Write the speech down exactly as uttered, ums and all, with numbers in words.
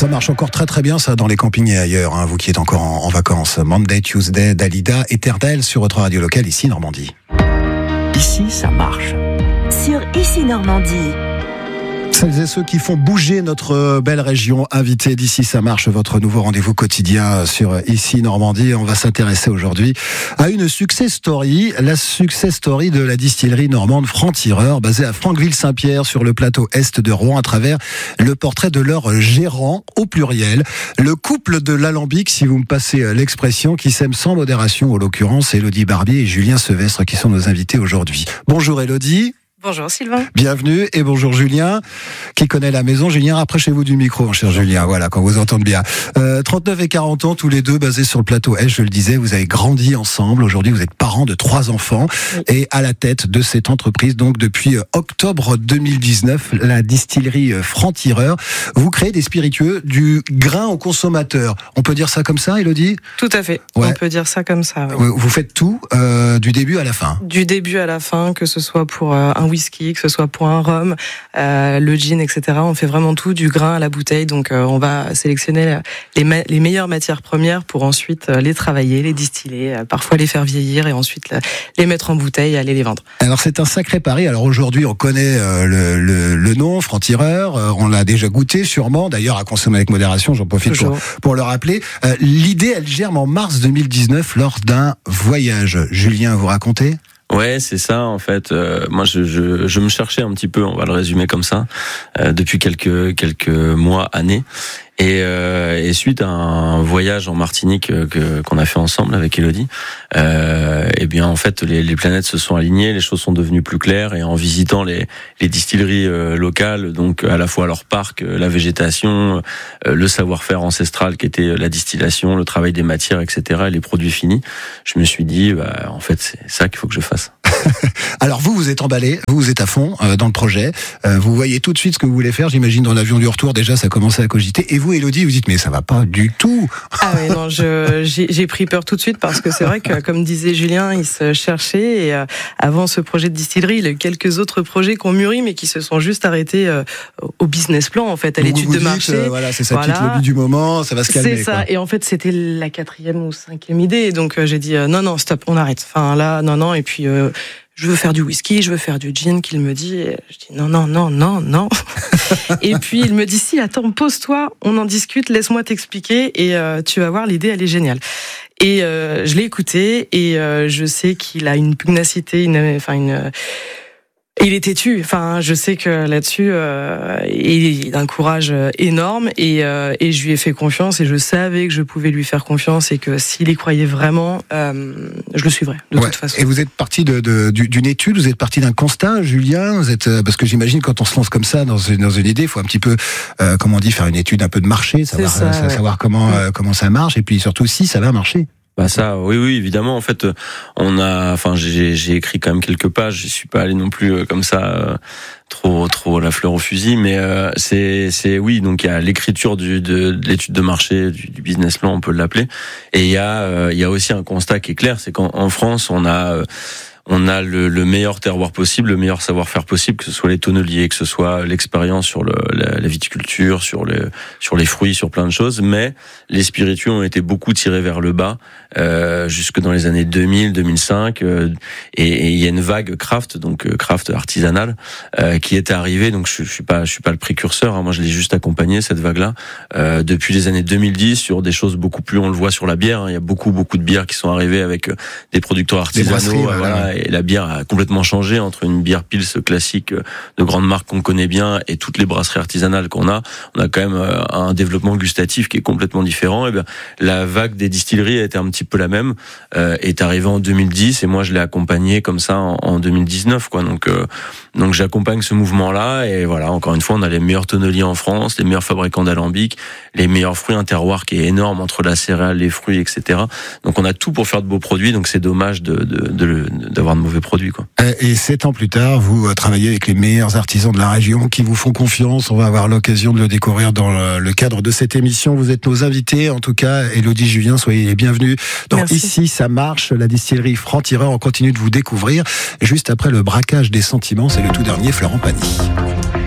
Ça marche encore très très bien ça dans les campings et ailleurs, hein, vous qui êtes encore en, en vacances. Monday, Tuesday, Dalida, Éternel sur votre radio locale ici Normandie. Ici, ça marche. Sur Ici Normandie. Celles et ceux qui font bouger notre belle région, invités d'Ici ça marche, votre nouveau rendez-vous quotidien sur Ici Normandie. On va s'intéresser aujourd'hui à une success story, la success story de la distillerie normande Franc-Tireur, basée à Franqueville-Saint-Pierre sur le plateau est de Rouen, à travers le portrait de leur gérant au pluriel, le couple de l'alambic, si vous me passez l'expression, qui s'aime sans modération, en l'occurrence Élodie Barbier et Julien Sevestre qui sont nos invités aujourd'hui. Bonjour Élodie. Bonjour Sylvain. Bienvenue et bonjour Julien, qui connaît la maison. Julien, rapprochez-vous du micro, cher Julien, voilà, qu'on vous entende bien. Euh, trente-neuf et quarante ans, tous les deux basés sur le plateau Est, je le disais, vous avez grandi ensemble. Aujourd'hui, vous êtes parents de trois enfants oui. et à la tête de cette entreprise, donc depuis octobre deux mille dix-neuf, la distillerie Franc-Tireur. Vous créez des spiritueux du grain au consommateur. On peut dire ça comme ça, Élodie ? Tout à fait, ouais. On peut dire ça comme ça. Oui. Vous faites tout, euh, du début à la fin ? Du début à la fin, que ce soit pour euh, un whisky, que ce soit pour un rhum, euh, le gin, et cetera. On fait vraiment tout, du grain à la bouteille. Donc, euh, on va sélectionner les, ma- les meilleures matières premières pour ensuite euh, les travailler, les distiller, euh, parfois les faire vieillir et ensuite la, les mettre en bouteille et aller les vendre. Alors, c'est un sacré pari. Alors, aujourd'hui, on connaît euh, le, le, le nom, Franc-Tireur. Euh, on l'a déjà goûté, sûrement. D'ailleurs, à consommer avec modération, j'en profite pour, pour le rappeler. Euh, l'idée, elle germe en mars deux mille dix-neuf lors d'un voyage. Julien, vous racontez ? Ouais, c'est ça en fait. Euh, moi, je, je, je me cherchais un petit peu, on va le résumer comme ça, euh, depuis quelques quelques mois, années. Et, euh, et suite à un voyage en Martinique que qu'on a fait ensemble avec Élodie, euh, et bien en fait les, les planètes se sont alignées, les choses sont devenues plus claires. Et en visitant les, les distilleries euh, locales, donc à la fois leur parc, la végétation, euh, le savoir-faire ancestral qui était la distillation, le travail des matières, et cetera, et les produits finis, je me suis dit, bah, en fait c'est ça qu'il faut que je fasse. Alors vous, vous êtes emballé, vous, vous êtes à fond euh, dans le projet, euh, vous voyez tout de suite ce que vous voulez faire, j'imagine dans l'avion du retour déjà ça commençait à cogiter, et vous Élodie, vous dites mais ça va pas du tout. Ah oui, non, je, j'ai, j'ai pris peur tout de suite parce que c'est vrai que comme disait Julien, il se cherchait et euh, avant ce projet de distillerie, il a eu quelques autres projets qui ont mûri mais qui se sont juste arrêtés euh, au business plan en fait, à vous l'étude vous de dites, marché. Euh, voilà, c'est sa voilà. petite lobby du moment, ça va se calmer. C'est ça, quoi. Et en fait c'était la quatrième ou cinquième idée, donc euh, j'ai dit euh, non, non, stop, on arrête. Enfin là, non, non, et puis... Euh, je veux faire du whisky, je veux faire du gin, qu'il me dit. Et je dis non, non, non, non, non. Et puis il me dit si, attends, pose-toi, on en discute, laisse-moi t'expliquer et euh, tu vas voir, l'idée, elle est géniale. Et euh, je l'ai écouté et euh, je sais qu'il a une pugnacité, une, enfin une. Euh, il est têtu. Enfin, je sais que là-dessus, euh, il a un courage énorme et, euh, et je lui ai fait confiance et je savais que je pouvais lui faire confiance et que s'il y croyait vraiment, euh, je le suivrais de ouais. toute façon. Et vous êtes parti de, de, d'une étude, vous êtes parti d'un constat, Julien. Vous êtes parce que j'imagine quand on se lance comme ça dans une, dans une idée, il faut un petit peu, euh, comment on dit, faire une étude un peu de marché, savoir, ça, euh, ouais. savoir comment euh, comment ça marche et puis surtout si ça va marcher. Bah ça, oui, oui, évidemment. En fait, on a, enfin, j'ai, j'ai écrit quand même quelques pages. Je suis pas allé non plus comme ça, euh, trop, trop la fleur au fusil. Mais euh, c'est, c'est, oui. Donc il y a l'écriture du, de, de l'étude de marché, du, du business plan, on peut l'appeler. Et il y a, euh, il y a aussi un constat qui est clair, c'est qu'en en France, on a euh, on a le, le meilleur terroir possible, le meilleur savoir-faire possible, que ce soit les tonneliers, que ce soit l'expérience sur le, la, la viticulture, sur le, sur les fruits, sur plein de choses. Mais les spiritueux ont été beaucoup tirés vers le bas, euh, jusque dans les années deux mille, deux mille cinq, euh, et il y a une vague craft, donc euh, craft artisanale, euh, qui est arrivée. Donc je, je suis pas, je suis pas le précurseur. Hein, moi, je l'ai juste accompagné cette vague-là euh, depuis les années deux mille dix sur des choses beaucoup plus. On le voit sur la bière. Hein, il y a beaucoup, beaucoup de bières qui sont arrivées avec euh, des producteurs artisanaux. Euh, voilà. Et la bière a complètement changé entre une bière pils classique de grande marque qu'on connaît bien et toutes les brasseries artisanales qu'on a. On a quand même un développement gustatif qui est complètement différent. Et bien, la vague des distilleries a été un petit peu la même, euh, est arrivée en deux mille dix et moi je l'ai accompagné comme ça en, en deux mille dix-neuf, quoi. Donc, euh, donc j'accompagne ce mouvement-là et voilà. Encore une fois, on a les meilleurs tonneliers en France, les meilleurs fabricants d'alambic, les meilleurs fruits, un terroir qui est énorme entre la céréale, les fruits, et cetera. Donc on a tout pour faire de beaux produits. Donc c'est dommage de, de, de, d'avoir de mauvais produits, quoi. Et sept ans plus tard, vous travaillez avec les meilleurs artisans de la région qui vous font confiance. On va avoir l'occasion de le découvrir dans le cadre de cette émission. Vous êtes nos invités. En tout cas, Élodie, Julien, soyez les bienvenus. Donc Merci. Ici, ça marche. La distillerie Franc-Tireur. On continue de vous découvrir. Juste après le braquage des sentiments, c'est le tout dernier Florent Pagny.